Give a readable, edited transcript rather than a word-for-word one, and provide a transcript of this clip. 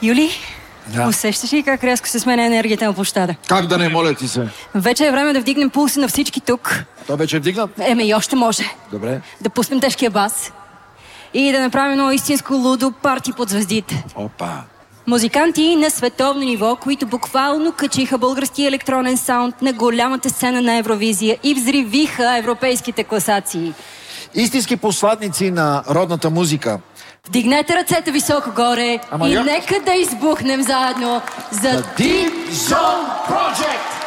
Юли, усещаш ли как рязко се сменя енергията на площада? Как да не, моля ти се? Вече е време да вдигнем пулса на всички тук. Той вече е вдигнат? И още може. Добре. Да пуснем тежкия бас и да направим едно истинско лудо парти под звездите. Опа. Музиканти на световно ниво, които буквално качиха българския електронен саунд на голямата сцена на Евровизия и взривиха европейските класации. Истински посланници на родната музика. Вдигнете ръцете високо горе и нека да избухнем заедно за Deep Zone Project!